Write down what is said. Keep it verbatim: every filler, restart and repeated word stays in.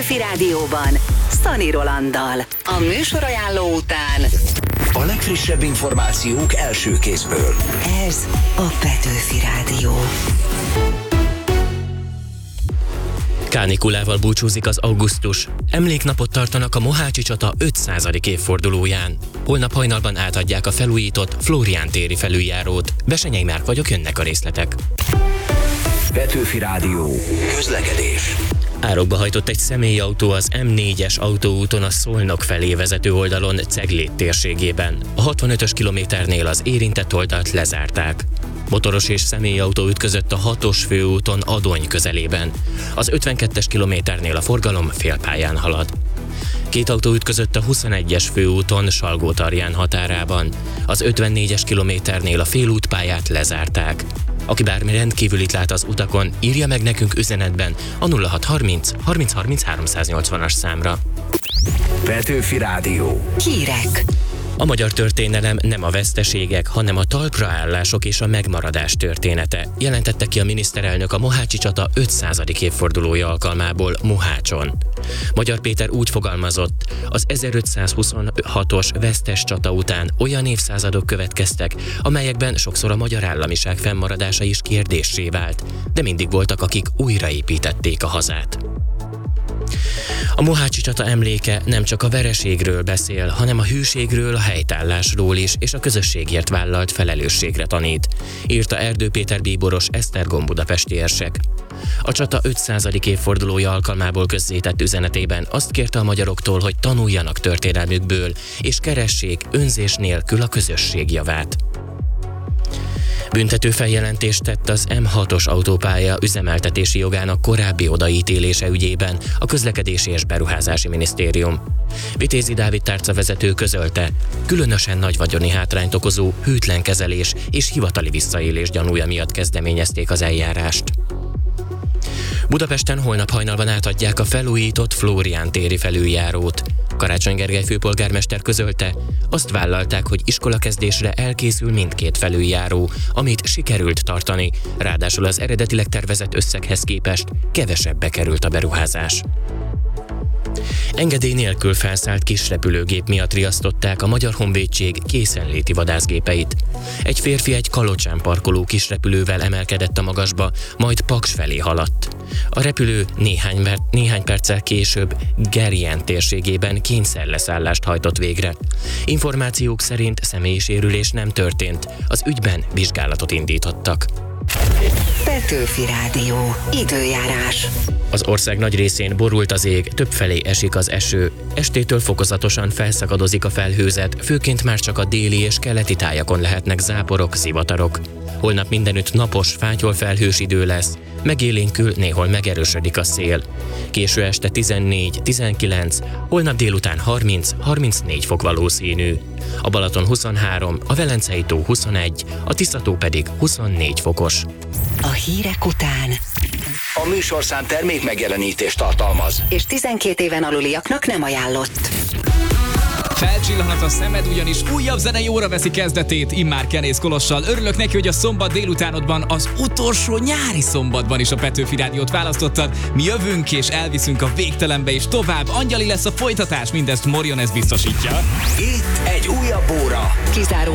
Petőfi Rádióban Szani Rolanddal. A műsorajánló után a legfrissebb információk első kézből. Ez a Petőfi Rádió. Kánikulával búcsúzik az augusztus. Emléknapot tartanak a Mohácsi csata ötszázadik évfordulóján. Holnap hajnalban átadják a felújított Flórián téri felüljárót. Besenyei Márk vagyok, jönnek a részletek. Petőfi Rádió. Közlekedés. Árokba hajtott egy személyautó az M négyes autóúton a Szolnok felé vezető oldalon Ceglét térségében. A hatvanötös kilométernél az érintett oldalt lezárták. Motoros és személyautó ütközött a hatos főúton Adony közelében. Az ötvenkettes kilométernél a forgalom félpályán halad. Két autó ütközött a huszonegyes főúton Salgótarján határában. Az ötvennégyes kilométernél a félútpályát lezárták. Aki bármi rendkívülit lát az utakon, írja meg nekünk üzenetben a nulla hat harminc harminc harminc háromszáznyolcvanas számra. Petőfi Rádió. Hírek. A magyar történelem nem a veszteségek, hanem a talpraállások és a megmaradás története, jelentette ki a miniszterelnök a Mohácsi csata ötszázadik évfordulója alkalmából Mohácson. Magyar Péter úgy fogalmazott, az ezerötszázhuszonhatos vesztes csata után olyan évszázadok következtek, amelyekben sokszor a magyar államiság fennmaradása is kérdéssé vált, de mindig voltak, akik újraépítették a hazát. A Mohácsi csata emléke nem csak a vereségről beszél, hanem a hűségről, a helytállásról is, és a közösségért vállalt felelősségre tanít, írta Erdő Péter bíboros Esztergom budapesti érsek. A csata ötszázadik évfordulója alkalmából közzétett üzenetében azt kérte a magyaroktól, hogy tanuljanak történelmükből, és keressék önzés nélkül a közösség javát. Büntető feljelentést tett az M hatos autópálya üzemeltetési jogának korábbi odaítélése ügyében a Közlekedési és Beruházási Minisztérium. Vitézi Dávid tárcavezető közölte, különösen nagy vagyoni hátrányt okozó hűtlen kezelés és hivatali visszaélés gyanúja miatt kezdeményezték az eljárást. Budapesten holnap hajnalban átadják a felújított Flórián téri felüljárót. Karácsony Gergely főpolgármester közölte, azt vállalták, hogy iskolakezdésre elkészül mindkét felüljáró, amit sikerült tartani, ráadásul az eredetileg tervezett összeghez képest kevesebbe került a beruházás. Engedély nélkül felszállt kisrepülőgép miatt riasztották a Magyar Honvédség készenléti vadászgépeit. Egy férfi egy Kalocsán parkoló kisrepülővel emelkedett a magasba, majd Paks felé haladt. A repülő néhány, néhány perccel később Gerjen térségében kényszerleszállást hajtott végre. Információk szerint személyisérülés nem történt, az ügyben vizsgálatot indítottak. Petőfi Rádió. Időjárás. Az ország nagy részén borult az ég, többfelé esik az eső. Estétől fokozatosan felszakadozik a felhőzet, főként már csak a déli és keleti tájakon lehetnek záporok, zivatarok. Holnap mindenütt napos, fátyol felhős idő lesz, megélénkül, néhol megerősödik a szél. Késő este tizennégy tizenkilenc, holnap délután harminc-harmincnégy fok valószínű. A Balaton huszonhárom, a Velencei tó huszonegy, a Tisza-tó pedig huszonnégy fokos. A hírek után A műsorszám termék megjelenítést tartalmaz, és tizenkét éven aluliaknak nem ajánlott. Felcsillanhat a szemed, ugyanis újabb zenei óra veszi kezdetét immár Kenész Kolossal. Örülök neki, hogy a szombat délutánodban, az utolsó nyári szombatban is a Petőfi Rádiót választottad. Mi jövünk és elviszünk a végtelenbe és tovább. Angyali lesz a folytatás, mindezt Morionez biztosítja. itt egy újabb óra. Kizáró